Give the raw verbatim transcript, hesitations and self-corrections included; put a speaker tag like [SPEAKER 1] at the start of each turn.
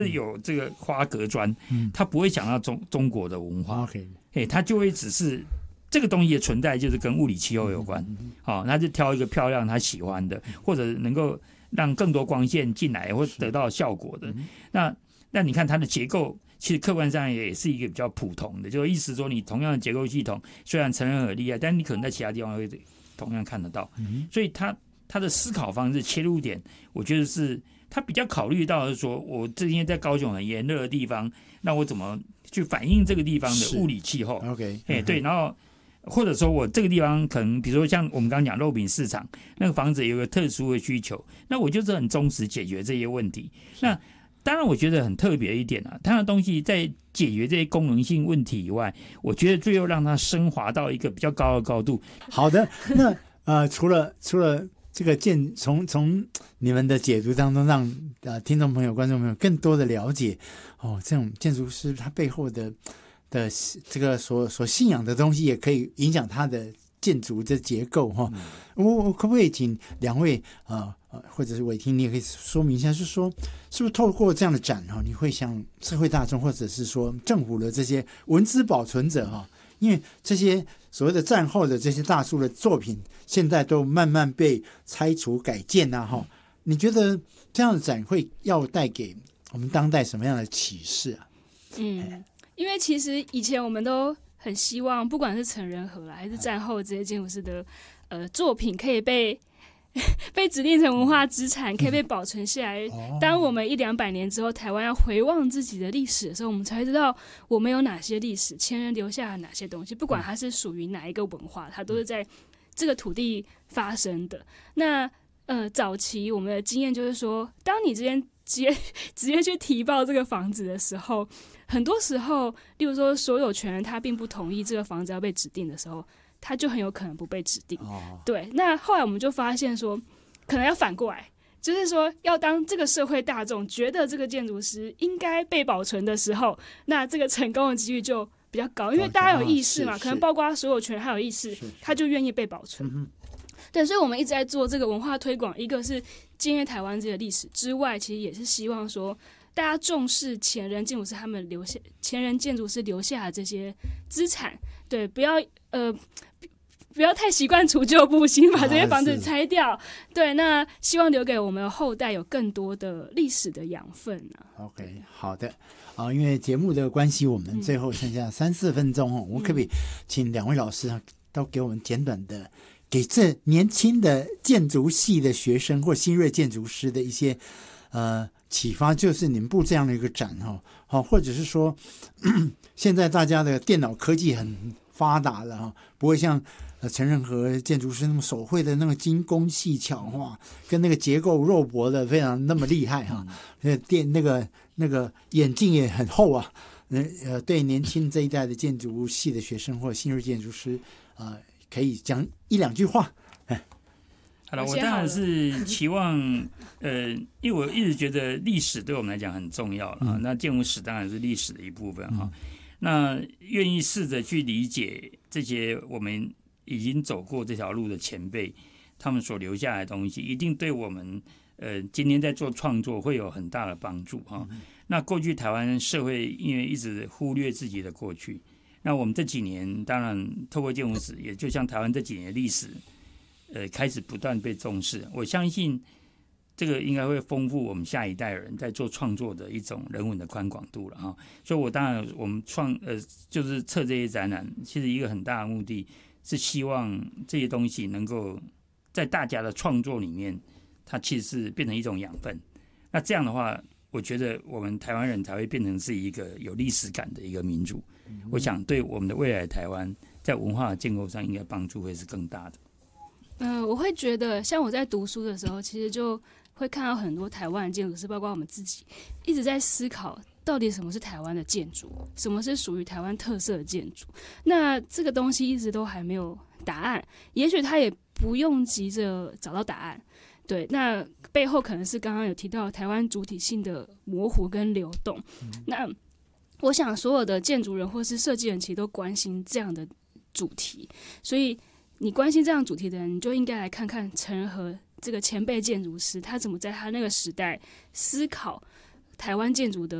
[SPEAKER 1] 有这个花格砖，他不会想到中中国的文化，
[SPEAKER 2] OK，
[SPEAKER 1] 哎，他就会只是这个东西的存在就是跟物理气候有关，好、哦，他就挑一个漂亮他喜欢的，或者能够让更多光线进来或得到效果的。那那你看它的结构，其实客观上也是一个比较普通的，就意思说你同样的结构系统，虽然成人很厉害，但你可能在其他地方会同样看得到，所以他他的思考方式切入点，我觉得是他比较考虑到的是说，我最近在高雄很炎热的地方，那我怎么去反映这个地方的物理气候
[SPEAKER 2] ？OK，
[SPEAKER 1] 哎，对，然后或者说我这个地方可能，比如说像我们刚刚讲肉饼市场那个房子有个特殊的需求，那我就是很忠实解决这些问题。那当然，我觉得很特别一点啊，它的东西在解决这些功能性问题以外，我觉得最后让它升华到一个比较高的高度。
[SPEAKER 2] 好的，那呃，除了除了这个建，从从你们的解读当中让，呃听众朋友、观众朋友更多的了解哦，这种建筑师他背后的的这个所所信仰的东西，也可以影响他的建筑的结构哈、哦。我我可不可以请两位呃呃，或者是伟霆，你也可以说明一下，就是说，是不是透过这样的展哈，你会向社会大众或者是说政府的这些文资保存者哈，因为这些所谓的战后的这些大叔的作品，现在都慢慢被拆除改建啊哈，你觉得这样的展会要带给我们当代什么样的启示啊？
[SPEAKER 3] 嗯，因为其实以前我们都很希望，不管是陈仁和啦，还是战后这些建筑师的呃作品，可以被被指定成文化资产，可以被保存下来。当我们一两百年之后，台湾要回望自己的历史的时候，我们才会知道我们有哪些历史，前人留下了哪些东西，不管它是属于哪一个文化，它都是在这个土地发生的。那呃，早期我们的经验就是说，当你之间直接直接去提报这个房子的时候，很多时候，例如说所有权人他并不同意这个房子要被指定的时候，他就很有可能不被指定。哦、对，那后来我们就发现说，可能要反过来，就是说，要当这个社会大众觉得这个建筑师应该被保存的时候，那这个成功的几率就比较高，因为大家有意识嘛，可能包括所有权人还有意识，他就愿意被保存。嗯、对，所以我们一直在做这个文化推广，一个是纪念台湾这个历史之外，其实也是希望说，大家重视前人建筑师他们留下前人建筑师留下的这些资产，对，不要呃。不要太习惯除旧布新，把这些房子拆掉。啊、对，那希望留给我们的后代有更多的历史的养分啊。
[SPEAKER 2] OK， 好的啊，因为节目的关系，我们最后剩下三四分钟哦，嗯、我可不可以请两位老师都给我们简短的，给这年轻的建筑系的学生或新锐建筑师的一些呃启发，就是你们布这样的一个展哈，好，或者是说现在大家的电脑科技很发达了哈，不会像。呃，陈仁和建筑师那么手绘的那个精工细巧哇，跟那个结构肉薄的非常那么厉害哈、啊，那电那个那个眼镜也很厚啊，呃，对年轻这一代的建筑系的学生或者新锐建筑师啊、呃，可以讲一两句话。哎，
[SPEAKER 1] 好了，我当然是期望，呃，因为我一直觉得历史对我们来讲很重要了、嗯、那建筑史当然是历史的一部分哈、嗯，那愿意试着去理解这些我们。已经走过这条路的前辈，他们所留下来的东西，一定对我们呃今天在做创作会有很大的帮助哈、嗯。那过去台湾社会因为一直忽略自己的过去，那我们这几年当然透过建筑史，也就像台湾这几年的历史，呃开始不断被重视。我相信这个应该会丰富我们下一代人在做创作的一种人文的宽广度了哈。所以我当然我们创呃就是策这些展览，其实一个很大的目的。是希望这些东西能够在大家的创作里面，它其实是变成一种养分。那这样的话，我觉得我们台湾人才会变成是一个有历史感的一个民族。嗯、我想对我们的未来的台湾，在文化的建构上，应该帮助会是更大的。
[SPEAKER 3] 嗯、呃，我会觉得，像我在读书的时候，其实就会看到很多台湾的建筑师，包括我们自己，一直在思考。到底什么是台湾的建筑？什么是属于台湾特色的建筑？那这个东西一直都还没有答案，也许他也不用急着找到答案。对，那背后可能是刚刚有提到台湾主体性的模糊跟流动。嗯、那我想所有的建筑人或是设计人其实都关心这样的主题，所以你关心这样主题的人，你就应该来看看陈仁和这个前辈建筑师，他怎么在他那个时代思考。 台湾建筑的